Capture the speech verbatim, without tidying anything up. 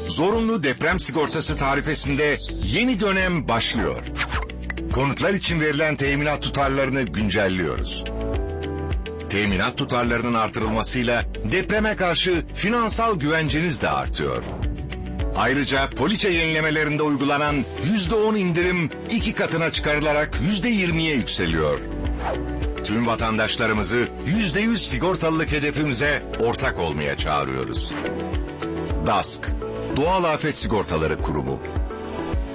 Zorunlu deprem sigortası tarifesinde yeni dönem başlıyor. Konutlar için verilen teminat tutarlarını güncelliyoruz. Teminat tutarlarının artırılmasıyla depreme karşı finansal güvenceniz de artıyor. Ayrıca poliçe yenilemelerinde uygulanan yüzde on indirim iki katına çıkarılarak yüzde yirmiye yükseliyor. Tüm vatandaşlarımızı yüzde yüz sigortalılık hedefimize ortak olmaya çağırıyoruz. DASK, Doğal Afet Sigortaları Kurumu.